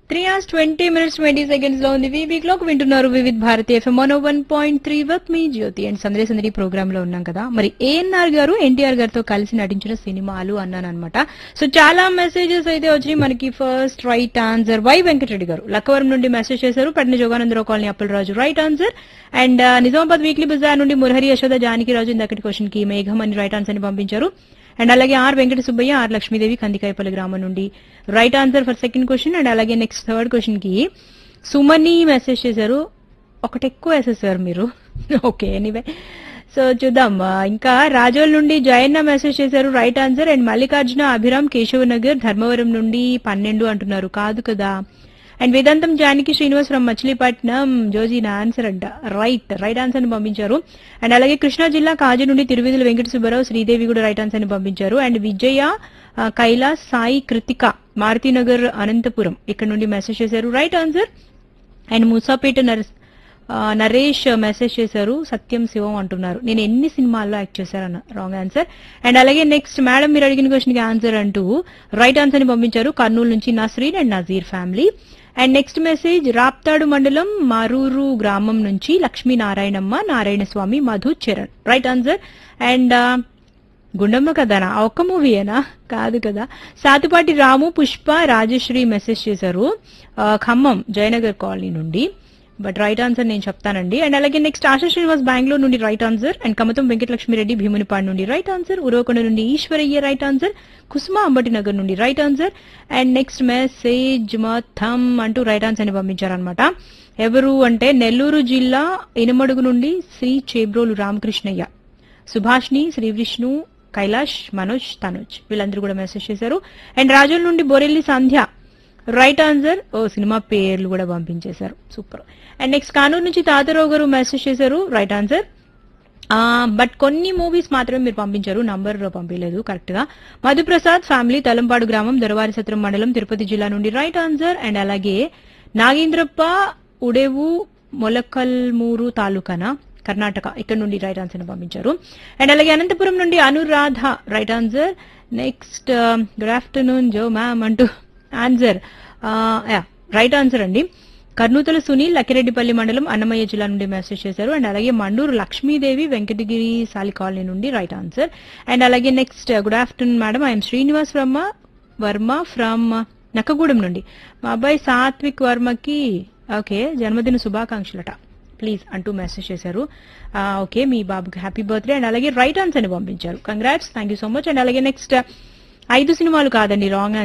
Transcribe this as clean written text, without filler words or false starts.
3:20 లో ఉంది. VV clock వింటున్నారు Vividh Bharati FM 101.3 with me Jyothi and సందడి ప్రోగ్రామ్ లో ఉన్నాం కదా. మరి ఏఎన్ఆర్ గారు ఎన్టీఆర్ గారితో కలిసి నటించిన సినిమాలు అన్నాను అనమాట. సో చాలా మెసేజెస్ అయితే వచ్చినాయి మనకి. First right answer why Venkatareddy గారు లక్కవరం నుండి మెసేజ్ చేశారు. పట్న Jogananda Rao colony Appalaraju right answer. And Nizamabad weekly Bazar నుండి మురహరి యశోద జానకిరాజు ఇందకటి క్వశ్చన్ కి మేఘం అని రైట్ ఆన్సర్ ని పంపించారు. అండ్ అలాగే ఆర్ వెంకట సుబ్బయ్య ఆర్ లక్ష్మీదేవి కందికాయపల్లి గ్రామం నుండి right answer for second question. And అలాగే నెక్స్ట్ థర్డ్ క్వశ్చన్ కి సుమని మెసేజ్ చేశారు. ఒకటి ఎక్కువ వేసేసారు మీరు. ఓకే ఎనీవే సో చూద్దాం. ఇంకా రాజోల్ నుండి జయన్న మెసేజ్ చేశారు right answer. And Mallikarjuna Abhiram Keshavanagar Dharmavaram నుండి 12 అంటున్నారు కాదు కదా. And Vedantam Janaki Srinivas from Machilipatnam Joji నా ఆన్సర్ అంట రైట్ ఆన్సర్ ని పంపించారు. అండ్ అలాగే కృష్ణా జిల్లా కాజీ నుండి తిరువిధుల వెంకట సుబ్బారావు శ్రీదేవి కూడా రైట్ ఆన్సర్ ని పంపించారు. అండ్ విజయ కైలాస్ సాయి కృతిక మారుతినగర్ అనంతపురం ఇక్కడ నుండి మెసేజ్ చేశారు right answer. And Moosapet Naresh message చేశారు సత్యం శివం అంటున్నారు. నేను ఎన్ని సినిమాల్లో యాక్ట్ చేశారన్న రాంగ్ ఆన్సర్. అండ్ అలాగే నెక్స్ట్ మేడం మీరు అడిగిన క్వశ్చన్ కి ఆన్సర్ అంటూ రైట్ ఆన్సర్ ని పంపించారు కర్నూలు నుంచి Nasreen and Nazir family. And next message Raptadu మండలం మరూరు గ్రామం నుంచి లక్ష్మీనారాయణమ్మ నారాయణ స్వామి Madhu Charan right answer. And Gundamma కథనా ఒక్క మూవీయేనా కాదు కదా. సాతుపాటి రాము పుష్ప రాజశ్రీ మెసేజ్ చేశారు ఖమ్మం జయనగర్ కాలనీ నుండి బట్ రైట్ ఆన్సర్ నేను చెప్తానండి. అండ్ అలాగే నెక్స్ట్ ఆశా శ్రీనివాస్ బెంగళూరు నుండి right answer. And Kamatham Venkatalakshmi Reddy Bheemunipadu నుండి రైట్ ఆన్సర్. ఉరవకొండ నుండి ఈశ్వరయ్య రైట్ ఆన్సర్. కుసుమ అంబటి నగర్ నుండి right answer. And next message మొత్తం అంటూ రైట్ ఆన్సర్ ని పంపించారనమాట. ఎవరు అంటే నెల్లూరు జిల్లా ఇనమడుగు నుండి శ్రీ చేబ్రోలు రామకృష్ణయ్య సుభాష్ని శ్రీ విష్ణు కైలాష్ మనోజ్ తనోజ్ వీళ్ళందరూ కూడా మెసేజ్ చేశారు. అండ్ రాజోల్ నుండి బొరెల్లి సంధ్య రైట్ ఆన్సర్. ఓ సినిమా పేర్లు కూడా పంపించేశారు సూపర్. అండ్ నెక్స్ట్ కానూరు నుంచి తాతారావు గారు మెసేజ్ చేశారు రైట్ ఆన్సర్. బట్ కొన్ని మూవీస్ మాత్రమే మీరు పంపించారు నంబర్ పంపించలేదు కరెక్ట్ గా. మధుప్రసాద్ ఫ్యామిలీ తలంపాడు గ్రామం దొరవారి సత్రం మండలం తిరుపతి జిల్లా నుండి రైట్ ఆన్సర్. అండ్ అలాగే నాగేంద్రప్ప ఉడేవు మొలకల్మూరు తాలూకానా కర్ణాటక ఇక్కడ నుండి రైట్ ఆన్సర్ పంపించారు. అండ్ అలాగే అనంతపురం నుండి Anuradha right answer. Next good afternoon జో మ్యామ్ అంటూ ఆన్సర్ రైట్ ఆన్సర్ అండి. కర్నూతల సునీల్ లక్కిరెడ్డిపల్లి మండలం అన్నమయ్య జిల్లా నుండి మెసేజ్ చేశారు. అండ్ అలాగే మండూరు లక్ష్మీదేవి వెంకటగిరి సాలి కాలనీ నుండి రైట్ ఆన్సర్. అండ్ అలాగే next good afternoon madam I'm Srinivas Varma from Nakkagudem నుండి మా అబ్బాయి సాత్విక్ వర్మకి ఓకే జన్మదిన శుభాకాంక్షలట ప్లీజ్ అంటూ మెసేజ్ చేశారు. ఓకే మీ బాబుకి హ్యాపీ బర్త్డే. అండ్ అలాగే రైట్ ఆన్సర్ ని పంపించారు congrats thank you so much. And అలాగే నెక్స్ట్ 5 సినిమాలు కాదండి రాంగ్